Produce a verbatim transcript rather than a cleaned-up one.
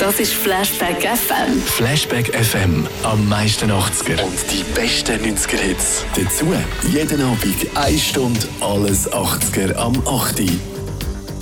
Das ist Flashback F M. Flashback F M, am meisten achtziger. Und die besten neunziger Hits. Dazu jeden Abend eine Stunde alles achtziger am acht Uhr.